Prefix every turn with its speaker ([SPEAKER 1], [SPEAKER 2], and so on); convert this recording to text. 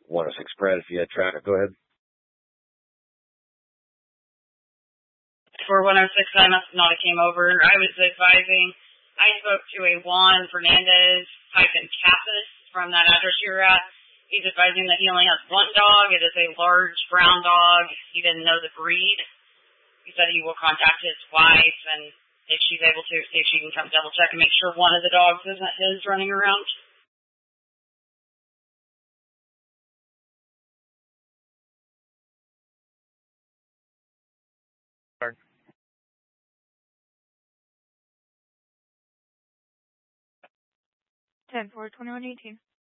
[SPEAKER 1] 106 Brad, if you had traffic, go ahead.
[SPEAKER 2] For 106, I must not have came over. I was advising, I spoke to a Juan Fernandez hyphen Cassis from that address you were at. He's advising that he only has one dog. It is a large brown dog. He didn't know the breed. He said he will contact his wife, and if she's able to, see if she can come double check and make sure one of the dogs isn't his running around.
[SPEAKER 3] Sorry.
[SPEAKER 4] 10-4-21-18.